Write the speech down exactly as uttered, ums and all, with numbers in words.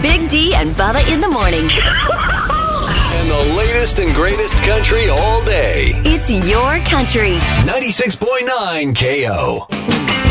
Big D and Bubba in the morning. And the latest and greatest country all day. It's your country. ninety-six point nine K O.